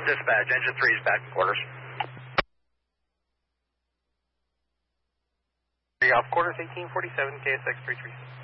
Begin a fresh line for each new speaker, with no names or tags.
Dispatch, engine 3 is back in quarters.
Off quarters 1847, KSX 336.